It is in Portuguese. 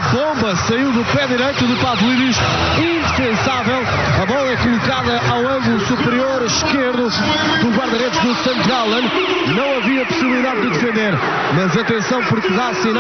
bomba saiu do pé direito do Pavlidis, indefensável. A bola é colocada ao ângulo superior esquerdo do guarda-redes do St. Gallen. Não havia possibilidade de defender, mas atenção porque dá sinal.